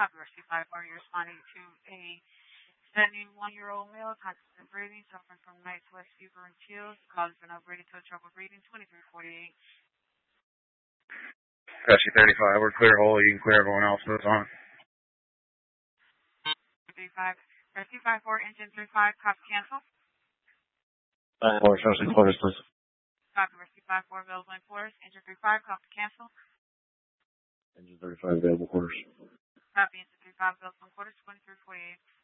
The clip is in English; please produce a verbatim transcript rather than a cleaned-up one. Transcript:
Copy, Rescue five four, you're responding to a seventy-one-year-old male, constant breathing, suffering from night sweats, fever, and chills. The call has been upgraded to a trouble breathing, twenty-three forty-eight. Rescue thirty-five, we're clear hole. You can clear everyone else that's on. thirty-five, Rescue five four, engine three five, copy, cancel. nine four, Rescue quarters, please. Copy, Rescue five four, available in quarters, engine three five, copy, cancel. Engine thirty-five, available quarters. Copy, engine three five, available in quarters, twenty-three forty-eight.